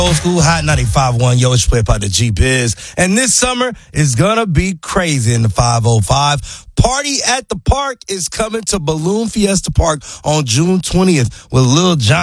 Old School Hot 95.1, yo, it's played by the G-Biz. And this summer is gonna be crazy in the 505. Party at the Park is coming to Balloon Fiesta Park on June 20th with Lil Jon.